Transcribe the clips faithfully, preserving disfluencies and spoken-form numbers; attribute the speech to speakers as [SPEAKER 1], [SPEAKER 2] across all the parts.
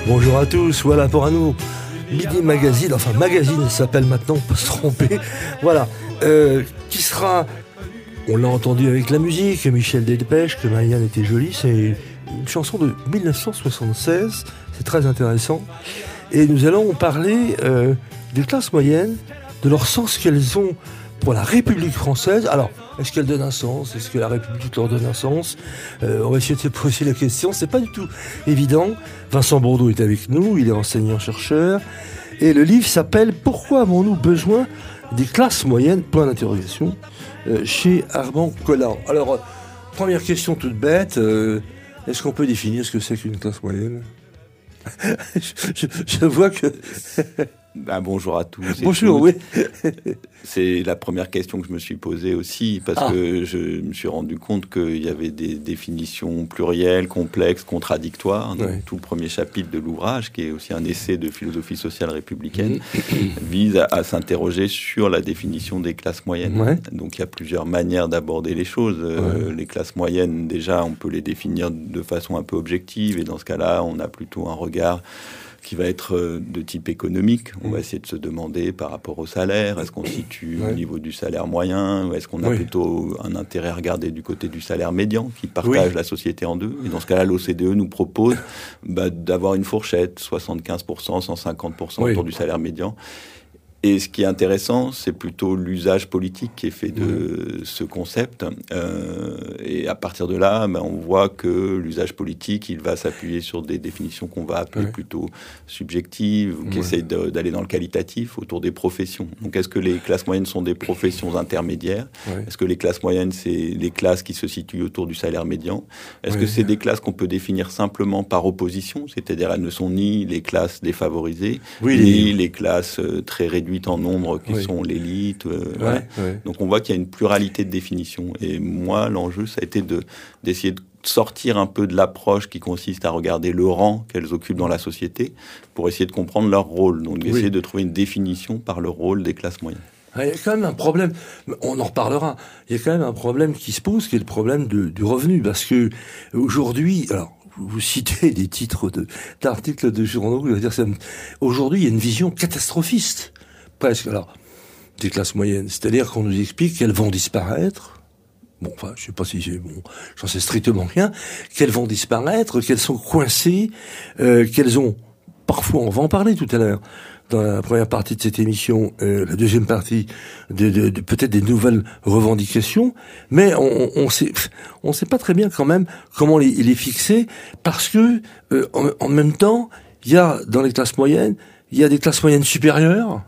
[SPEAKER 1] Bonjour à tous, voilà pour un nouveau Midi Magazine, enfin magazine ça s'appelle maintenant, on peut se tromper, voilà, euh, qui sera, on l'a entendu avec la musique, Michel Delpech, que Marianne était jolie, c'est une chanson de dix-neuf cent soixante-seize, c'est très intéressant, et nous allons parler euh, des classes moyennes, de leur sens qu'elles ont pour la République française. Alors, est-ce qu'elle donne un sens? Est-ce que la République leur donne un sens? euh, On va essayer de se poser la question. C'est pas du tout évident. Vincent Bourdeau est avec nous. Il est enseignant-chercheur. Et le livre s'appelle « Pourquoi avons-nous besoin des classes moyennes ?» Point d'interrogation. Euh, chez Armand Collant. Alors, euh, première question toute bête. Euh, est-ce qu'on peut définir ce que c'est qu'une classe moyenne? je, je, je vois que...
[SPEAKER 2] Ben, bonjour à tous.
[SPEAKER 1] Bonjour, oui.
[SPEAKER 2] C'est la première question que je me suis posée aussi, parce ah. que je me suis rendu compte qu'il y avait des définitions plurielles, complexes, contradictoires. Donc, ouais. Tout le premier chapitre de l'ouvrage, qui est aussi un essai de philosophie sociale républicaine, vise à, à s'interroger sur la définition des classes moyennes. Ouais. Donc il y a plusieurs manières d'aborder les choses. Ouais. Euh, les classes moyennes, déjà, on peut les définir de façon un peu objective, et dans ce cas-là, on a plutôt un regard qui va être de type économique. On va essayer de se demander par rapport au salaire, est-ce qu'on se situe ouais. au niveau du salaire moyen, ou est-ce qu'on a oui. plutôt un intérêt à regarder du côté du salaire médian, qui partage oui. la société en deux. Et dans ce cas-là, l'O C D E nous propose bah, d'avoir une fourchette, soixante-quinze pour cent, cent cinquante pour cent oui. autour du salaire médian. Et ce qui est intéressant, c'est plutôt l'usage politique qui est fait de mmh. ce concept. Euh, et à partir de là, ben, on voit que l'usage politique, il va s'appuyer sur des définitions qu'on va appeler ouais. plutôt subjectives, ou qui ouais. essayent de, d'aller dans le qualitatif autour des professions. Donc, est-ce que les classes moyennes sont des professions intermédiaires? ouais. Est-ce que les classes moyennes, c'est les classes qui se situent autour du salaire médian? Est-ce ouais. que c'est des classes qu'on peut définir simplement par opposition? C'est-à-dire, elles ne sont ni les classes défavorisées, oui, ni les, les classes euh, très réduites en nombre qui oui. sont l'élite. Euh, ouais, voilà. ouais. Donc on voit qu'il y a une pluralité de définitions. Et moi, l'enjeu, ça a été de, d'essayer de sortir un peu de l'approche qui consiste à regarder le rang qu'elles occupent dans la société pour essayer de comprendre leur rôle. Donc d'essayer oui. de trouver une définition par le rôle des classes moyennes.
[SPEAKER 1] Il y a quand même un problème, on en reparlera, il y a quand même un problème qui se pose, qui est le problème de, du revenu. Parce que aujourd'hui, alors, vous citez des titres de, d'articles de journaux, je veux dire, aujourd'hui, il y a une vision catastrophiste. Presque, alors, des classes moyennes. C'est-à-dire qu'on nous explique qu'elles vont disparaître. Bon, enfin, je sais pas si j'ai, bon, j'en sais strictement rien. Qu'elles vont disparaître, qu'elles sont coincées, euh, qu'elles ont, parfois, on va en parler tout à l'heure, dans la première partie de cette émission, euh, la deuxième partie, de, de, de peut-être des nouvelles revendications, mais on, on sait, on sait pas très bien quand même comment les, les fixer, parce que, euh, en, en même temps, il y a, dans les classes moyennes, il y a des classes moyennes supérieures,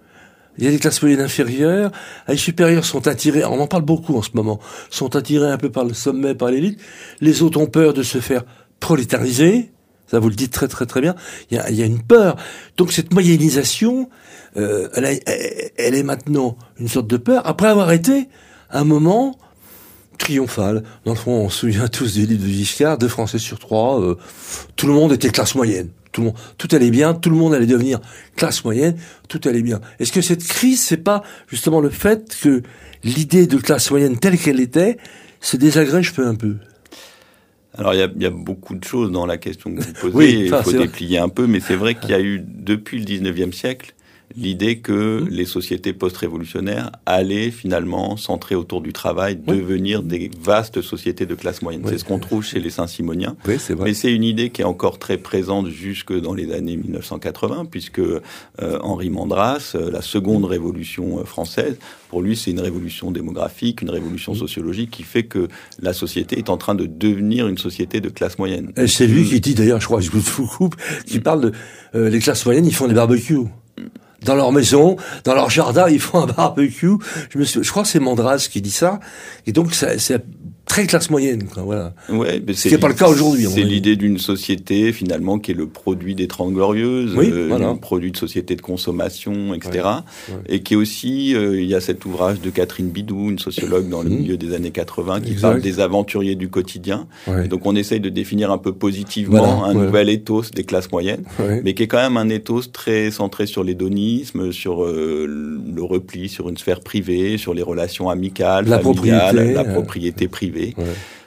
[SPEAKER 1] il y a des classes moyennes inférieures. Les supérieures sont attirées, on en parle beaucoup en ce moment, sont attirées un peu par le sommet, par l'élite. Les autres ont peur de se faire prolétariser. Ça, vous le dites très très très bien. Il y a, il y a une peur. Donc cette moyennisation, euh, elle, a, elle est maintenant une sorte de peur. Après avoir été un moment triomphal. Dans le fond, on se souvient tous des livres de Giscard, deux Français sur trois, euh, tout le monde était classe moyenne. Tout le monde, tout allait bien, tout le monde allait devenir classe moyenne, tout allait bien. Est-ce que cette crise, c'est pas justement le fait que l'idée de classe moyenne telle qu'elle était se désagrège peu un peu?
[SPEAKER 2] Alors, il y a, il y a beaucoup de choses dans la question que vous posez,
[SPEAKER 1] oui,
[SPEAKER 2] il faut déplier un peu, mais c'est vrai qu'il y a eu, depuis le dix-neuvième siècle, l'idée que mmh. les sociétés post-révolutionnaires allaient finalement, centrées autour du travail, oui. devenir des vastes sociétés de classe moyenne. Oui. C'est ce qu'on trouve chez les Saint-Simoniens.
[SPEAKER 1] Oui, c'est vrai.
[SPEAKER 2] Mais c'est une idée qui est encore très présente jusque dans les années mille neuf cent quatre-vingts, puisque euh, Henri Mandras, euh, la seconde révolution euh, française, pour lui, c'est une révolution démographique, une révolution mmh. sociologique qui fait que la société est en train de devenir une société de classe moyenne.
[SPEAKER 1] Et c'est lui qui dit, d'ailleurs, je crois, je vous coupe, qui parle de euh, les classes moyennes, ils font des barbecues. Dans leur maison, dans leur jardin, ils font un barbecue. Je me suis, je crois que c'est Mandras qui dit ça. Et donc, ça, c'est très classe moyenne, quoi, voilà.
[SPEAKER 2] Ouais, mais
[SPEAKER 1] c'est, ce qui n'est pas le cas aujourd'hui.
[SPEAKER 2] C'est l'idée d'une société, finalement, qui est le produit des Trente Glorieuses,
[SPEAKER 1] oui,
[SPEAKER 2] euh,
[SPEAKER 1] voilà.
[SPEAKER 2] un produit de société de consommation, et cetera.
[SPEAKER 1] Ouais, ouais.
[SPEAKER 2] Et qui est aussi, euh, il y a cet ouvrage de Catherine Bidou, une sociologue dans le mmh. milieu des années quatre-vingts, qui exact. Parle des aventuriers du quotidien. Ouais. Donc, on essaye de définir un peu positivement voilà, un ouais. nouvel ethos des classes moyennes, ouais. mais qui est quand même un ethos très centré sur l'hédonisme, sur euh, le repli, sur une sphère privée, sur les relations amicales,
[SPEAKER 1] la
[SPEAKER 2] familiales,
[SPEAKER 1] propriété,
[SPEAKER 2] la
[SPEAKER 1] euh...
[SPEAKER 2] propriété privée. Ouais.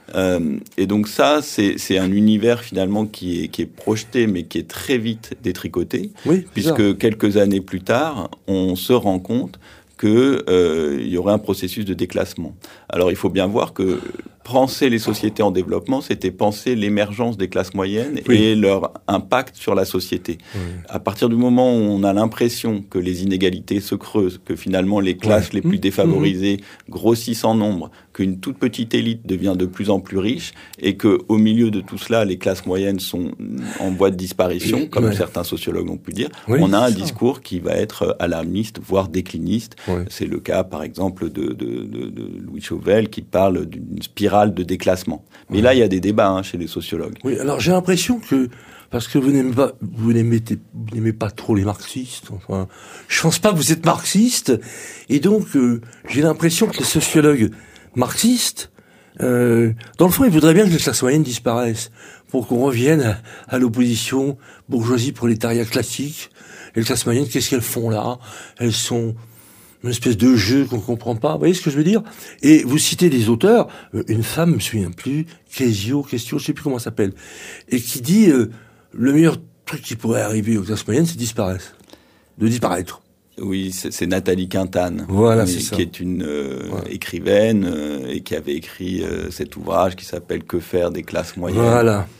[SPEAKER 2] Euh, et donc ça, c'est, c'est un univers finalement qui est, qui est projeté, mais qui est très vite détricoté,
[SPEAKER 1] oui,
[SPEAKER 2] puisque
[SPEAKER 1] bizarre.
[SPEAKER 2] quelques années plus tard, on se rend compte que euh, il y aurait un processus de déclassement. Alors il faut bien voir que penser les sociétés en développement, c'était penser l'émergence des classes moyennes oui. et leur impact sur la société. Oui. À partir du moment où on a l'impression que les inégalités se creusent, que finalement les classes oui. les plus défavorisées mmh. grossissent en nombre, qu'une toute petite élite devient de plus en plus riche et que au milieu de tout cela, les classes moyennes sont en voie de disparition, comme oui. certains sociologues ont pu dire, oui, on a un discours ça. qui va être alarmiste, voire décliniste. Oui. C'est le cas, par exemple, de, de, de, de Louis Chauvel qui parle d'une spirale de déclassement. Mais oui. là, il y a des débats hein, chez les sociologues.
[SPEAKER 1] Oui, alors j'ai l'impression que, parce que vous n'aimez pas, vous n'aimez, vous n'aimez pas trop les marxistes, enfin, je pense pas que vous êtes marxiste, et donc euh, j'ai l'impression que les sociologues marxistes, euh, dans le fond, ils voudraient bien que les classes moyennes disparaissent, pour qu'on revienne à, à l'opposition bourgeoisie-prolétariat classique. Et les classes moyennes, qu'est-ce qu'elles font là? Elles sont une espèce de jeu qu'on comprend pas. Vous voyez ce que je veux dire? Et vous citez des auteurs, une femme, je me souviens plus, Quesio, Question, je sais plus comment elle s'appelle, et qui dit euh, le meilleur truc qui pourrait arriver aux classes moyennes, c'est de disparaître, de disparaître.
[SPEAKER 2] Oui, c'est, c'est Nathalie Quintane,
[SPEAKER 1] voilà,
[SPEAKER 2] oui,
[SPEAKER 1] c'est
[SPEAKER 2] qui
[SPEAKER 1] ça.
[SPEAKER 2] est une euh,
[SPEAKER 1] voilà.
[SPEAKER 2] écrivaine euh, et qui avait écrit euh, cet ouvrage qui s'appelle Que faire des classes moyennes.
[SPEAKER 1] Voilà.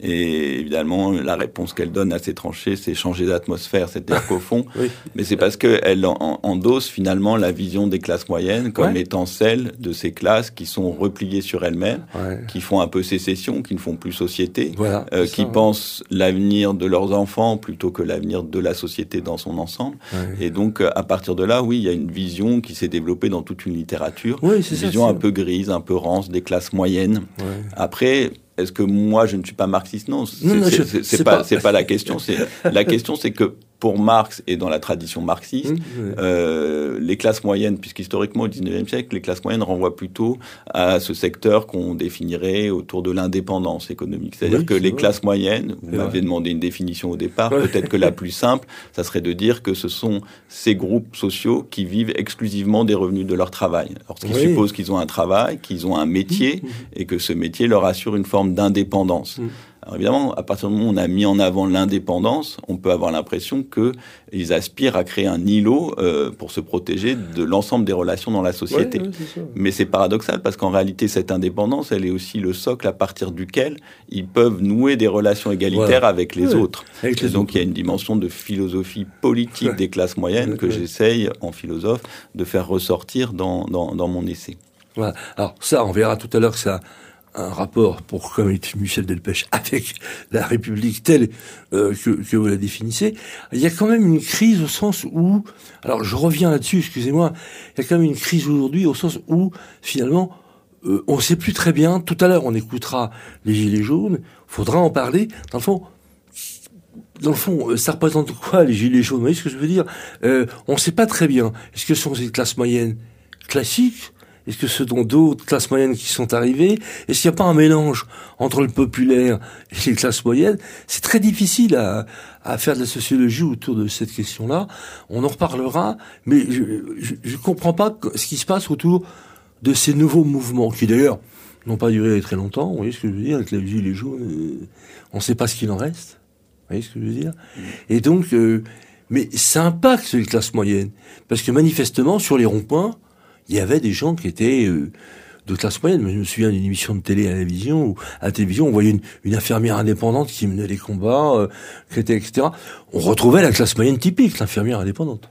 [SPEAKER 2] Et évidemment, la réponse qu'elle donne assez tranchée, c'est changer d'atmosphère. C'est-à-dire qu'au fond, oui. mais c'est parce qu'elle en, endosse finalement la vision des classes moyennes comme ouais. étant celle de ces classes qui sont repliées sur elles-mêmes, ouais. qui font un peu sécession, qui ne font plus société,
[SPEAKER 1] voilà,
[SPEAKER 2] euh,
[SPEAKER 1] ça,
[SPEAKER 2] qui
[SPEAKER 1] ouais.
[SPEAKER 2] pensent l'avenir de leurs enfants plutôt que l'avenir de la société dans son ensemble. Ouais. Et donc, à partir de là, oui, il y a une vision qui s'est développée dans toute une littérature,
[SPEAKER 1] oui,
[SPEAKER 2] une
[SPEAKER 1] ça,
[SPEAKER 2] vision
[SPEAKER 1] c'est...
[SPEAKER 2] un peu grise, un peu rance des classes moyennes.
[SPEAKER 1] Ouais.
[SPEAKER 2] Après... Est-ce que moi je ne suis pas marxiste? Non, c'est,
[SPEAKER 1] non, non
[SPEAKER 2] c'est,
[SPEAKER 1] je,
[SPEAKER 2] c'est,
[SPEAKER 1] c'est,
[SPEAKER 2] c'est pas,
[SPEAKER 1] pas
[SPEAKER 2] c'est pas la question. C'est la question, c'est que pour Marx et dans la tradition marxiste, mmh, ouais. euh, les classes moyennes, puisqu'historiquement au dix-neuvième siècle, les classes moyennes renvoient plutôt à ce secteur qu'on définirait autour de l'indépendance économique. C'est-à-dire oui, que c'est les vrai. classes moyennes, vous c'est m'avez vrai. demandé une définition au départ, ouais. peut-être que la plus simple, ça serait de dire que ce sont ces groupes sociaux qui vivent exclusivement des revenus de leur travail. Alors, ce qui oui. suppose qu'ils ont un travail, qu'ils ont un métier, mmh, et que ce métier leur assure une forme d'indépendance. Mmh. Alors évidemment, à partir du moment où on a mis en avant l'indépendance, on peut avoir l'impression qu'ils aspirent à créer un îlot euh, pour se protéger de l'ensemble des relations dans la société.
[SPEAKER 1] Ouais, ouais, c'est ça.
[SPEAKER 2] Mais c'est paradoxal parce qu'en réalité, cette indépendance, elle est aussi le socle à partir duquel ils peuvent nouer des relations égalitaires voilà. avec les ouais, autres.
[SPEAKER 1] Avec les
[SPEAKER 2] Et donc
[SPEAKER 1] autres.
[SPEAKER 2] il y a une dimension de philosophie politique ouais. des classes moyennes ouais, que ouais. j'essaye, en philosophe, de faire ressortir dans, dans, dans mon essai.
[SPEAKER 1] Voilà. Alors ça, on verra tout à l'heure que ça... un rapport, pour comme est Michel Delpech, avec la République telle euh, que, que vous la définissez, il y a quand même une crise au sens où, alors je reviens là-dessus, excusez-moi, il y a quand même une crise aujourd'hui au sens où, finalement, euh, on ne sait plus très bien, tout à l'heure on écoutera les Gilets jaunes, faudra en parler, dans le fond, dans le fond, ça représente quoi les Gilets jaunes? Vous voyez ce que je veux dire? euh, On ne sait pas très bien, est-ce que ce sont des classes moyennes classiques? Est-ce que ce sont d'autres classes moyennes qui sont arrivées? Est-ce qu'il n'y a pas un mélange entre le populaire et les classes moyennes? C'est très difficile à, à faire de la sociologie autour de cette question-là. On en reparlera, mais je ne comprends pas ce qui se passe autour de ces nouveaux mouvements, qui d'ailleurs n'ont pas duré très longtemps. Vous voyez ce que je veux dire? Avec les Gilets jaunes, euh, on ne sait pas ce qu'il en reste. Vous voyez ce que je veux dire? Et donc, euh, mais ça impacte sur les classes moyennes. Parce que manifestement, sur les ronds-points, il y avait des gens qui étaient euh, de classe moyenne. Je me souviens d'une émission de télé à la télévision où à la télévision on voyait une, une infirmière indépendante qui menait les combats, euh, qui était, et cetera. On retrouvait la classe moyenne typique, l'infirmière indépendante.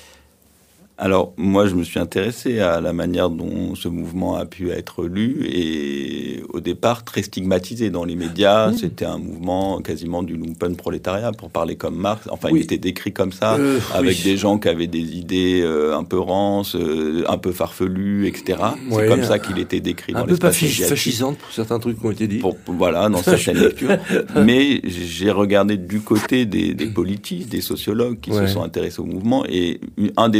[SPEAKER 2] Alors, moi, je me suis intéressé à la manière dont ce mouvement a pu être lu et au départ très stigmatisé dans les médias. Mmh. C'était un mouvement quasiment du lumpenprolétariat, pour parler comme Marx. Enfin, oui. il était décrit comme ça, euh, avec oui. des gens qui avaient des idées euh, un peu rances, euh, un peu farfelues, et cetera. Ouais, c'est comme ça qu'il était décrit
[SPEAKER 1] un
[SPEAKER 2] dans
[SPEAKER 1] l'espace
[SPEAKER 2] médiatique.
[SPEAKER 1] Un peu fascisante pour certains trucs qui ont été dits.
[SPEAKER 2] Pour, voilà, dans certaines lectures. Mais j'ai regardé du côté des, des politiques, des sociologues qui ouais. se sont intéressés au mouvement, et un des enseignements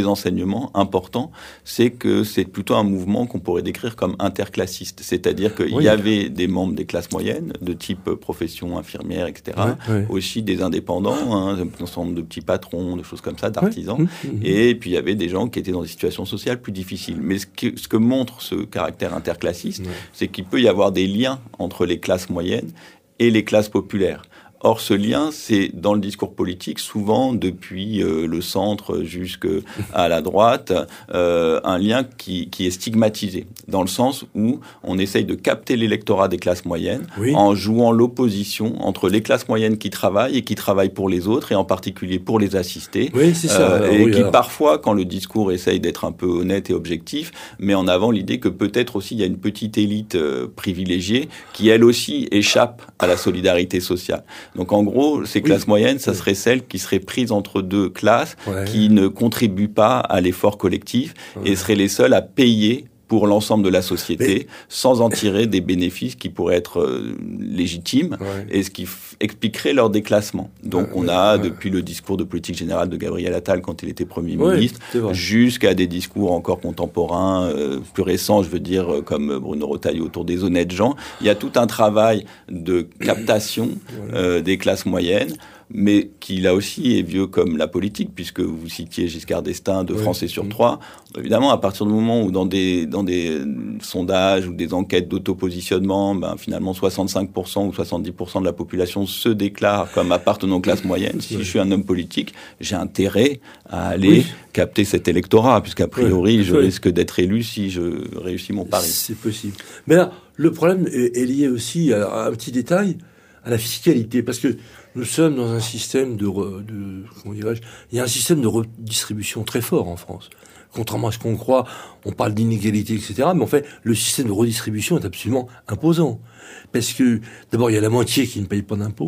[SPEAKER 2] enseignement important, c'est que c'est plutôt un mouvement qu'on pourrait décrire comme interclassiste. C'est-à-dire qu'il oui. y avait des membres des classes moyennes, de type profession, infirmière, et cetera. Oui, oui. Aussi des indépendants, hein, un ensemble de petits patrons, de choses comme ça, d'artisans. Oui. Mmh. Et puis il y avait des gens qui étaient dans des situations sociales plus difficiles. Mais ce que, ce que montre ce caractère interclassiste, oui. c'est qu'il peut y avoir des liens entre les classes moyennes et les classes populaires. Or, ce lien, c'est dans le discours politique, souvent depuis euh, le centre jusqu'à la droite, euh, un lien qui, qui est stigmatisé, dans le sens où on essaye de capter l'électorat des classes moyennes oui. en jouant l'opposition entre les classes moyennes qui travaillent et qui travaillent pour les autres, et en particulier pour les assister,
[SPEAKER 1] oui, c'est ça.
[SPEAKER 2] Euh, et
[SPEAKER 1] oui,
[SPEAKER 2] qui
[SPEAKER 1] alors.
[SPEAKER 2] parfois, quand le discours essaye d'être un peu honnête et objectif, met en avant l'idée que peut-être aussi il y a une petite élite euh, privilégiée qui, elle aussi, échappe à la solidarité sociale. Donc, en gros, ces classes oui. moyennes, ça serait celles qui seraient prises entre deux classes, ouais. qui ne contribuent pas à l'effort collectif ouais. et seraient les seules à payer pour l'ensemble de la société, mais... sans en tirer des bénéfices qui pourraient être euh, légitimes, ouais. et ce qui f- expliquerait leur déclassement. Donc, ouais, on a, ouais. depuis le discours de politique générale de Gabriel Attal quand il était Premier ouais, ministre, jusqu'à des discours encore contemporains, euh, plus récents, je veux dire, euh, comme Bruno Retailleau autour des honnêtes gens. Il y a tout un travail de captation euh, des classes moyennes, mais qui là aussi est vieux comme la politique, puisque vous citiez Giscard d'Estaing, deux oui. Français sur trois. Évidemment, à partir du moment où dans des dans des sondages ou des enquêtes d'autopositionnement, ben finalement soixante-cinq pour cent ou soixante-dix pour cent de la population se déclare comme appartenant aux classes moyennes. Si oui. je suis un homme politique, j'ai intérêt à aller oui. capter cet électorat, puisqu'a priori, oui. je oui. risque d'être élu si je réussis mon pari.
[SPEAKER 1] C'est possible. Mais là, le problème est, est lié aussi à un petit détail, à la fiscalité, parce que nous sommes dans un système de, re, de comment dirais-je, il y a un système de redistribution très fort en France. Contrairement à ce qu'on croit, on parle d'inégalité, et cetera. Mais en fait, le système de redistribution est absolument imposant. Parce que, d'abord, il y a la moitié qui ne paye pas d'impôts,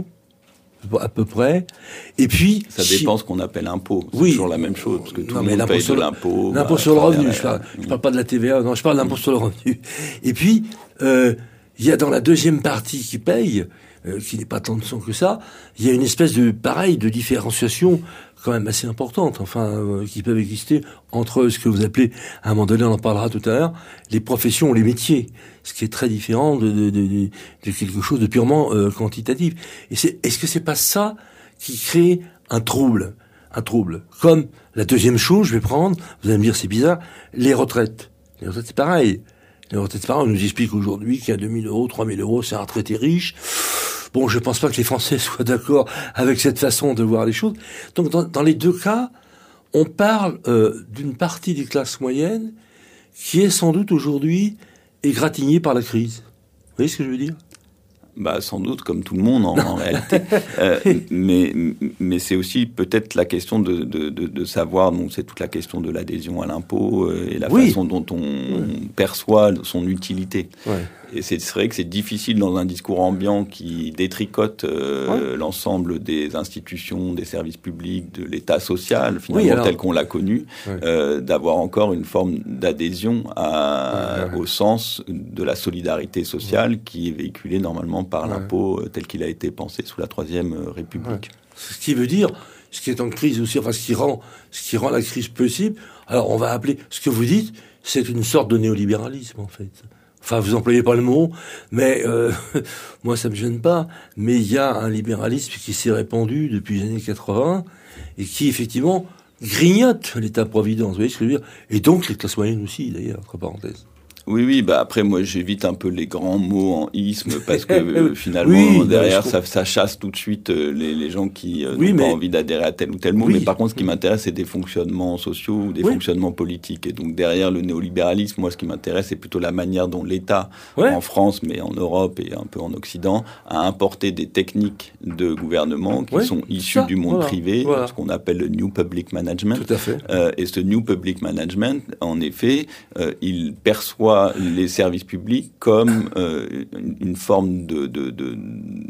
[SPEAKER 1] à peu près. Et puis...
[SPEAKER 2] Ça dépend si... ce qu'on appelle impôt. C'est
[SPEAKER 1] oui.
[SPEAKER 2] toujours la même chose, parce que tout
[SPEAKER 1] non,
[SPEAKER 2] le monde paye de l'impôt.
[SPEAKER 1] L'impôt bah, sur le revenu, je parle, je parle pas de la T V A, non, je parle de l'impôt mmh. sur le revenu. Et puis, euh, il y a dans la deuxième partie qui paye, euh, qui n'est pas tant de sang que ça, il y a une espèce de, pareil, de différenciation quand même assez importante, enfin, euh, qui peuvent exister entre ce que vous appelez, à un moment donné, on en parlera tout à l'heure, les professions ou les métiers, ce qui est très différent de, de, de, de, de quelque chose de purement euh, quantitatif. Et c'est, est-ce que c'est pas ça qui crée un trouble, un trouble, comme la deuxième chose, je vais prendre, vous allez me dire c'est bizarre, les retraites. Les retraites, c'est pareil. Les retraites, c'est pareil, on nous explique aujourd'hui qu'il y a deux mille euros, trois mille euros, c'est un retraité riche. Bon, je pense pas que les Français soient d'accord avec cette façon de voir les choses. Donc, dans, dans les deux cas, on parle euh, d'une partie des classes moyennes qui est sans doute aujourd'hui égratignée par la crise. Vous voyez ce que je veux dire ?
[SPEAKER 2] Bah, sans doute, comme tout le monde en, en réalité. Euh, mais, mais c'est aussi peut-être la question de, de, de, de savoir, donc c'est toute la question de l'adhésion à l'impôt euh, et la oui. façon dont on oui. perçoit son utilité. Ouais. Et c'est, c'est vrai que c'est difficile dans un discours ambiant qui détricote euh, ouais. l'ensemble des institutions, des services publics, de l'État social, finalement, oui, alors... tel qu'on l'a connu, ouais. euh, d'avoir encore une forme d'adhésion à, ouais, ouais. au sens de la solidarité sociale ouais. qui est véhiculée normalement par ouais. l'impôt euh, tel qu'il a été pensé sous la Troisième République. Ouais.
[SPEAKER 1] Ce qui veut dire, ce qui est en crise aussi, enfin ce qui rend, ce qui rend la crise possible, alors on va appeler, ce que vous dites, c'est une sorte de néolibéralisme en fait. Enfin, vous employez pas le mot, mais euh, moi ça me gêne pas. Mais il y a un libéralisme qui s'est répandu depuis les années quatre-vingts et qui effectivement grignote l'État-providence. Vous voyez ce que je veux dire ? Et donc les classes moyennes aussi, d'ailleurs, entre parenthèses.
[SPEAKER 2] Oui, oui, bah après, moi, j'évite un peu les grands mots en isme parce que euh, finalement, oui, derrière, ça, ça chasse tout de suite euh, les, les gens qui euh, oui, n'ont mais... pas envie d'adhérer à tel ou tel mot. Oui. Mais par contre, ce qui m'intéresse, c'est des fonctionnements sociaux ou des oui. fonctionnements politiques. Et donc, derrière le néolibéralisme, moi, ce qui m'intéresse, c'est plutôt la manière dont l'État, ouais. en France, mais en Europe et un peu en Occident, a importé des techniques de gouvernement qui ouais. sont issues ça. du monde voilà. privé, voilà. ce qu'on appelle le New Public Management.
[SPEAKER 1] Tout à fait.
[SPEAKER 2] Euh, et ce New Public Management, en effet, euh, il perçoit les services publics comme euh, une, une forme de, de, de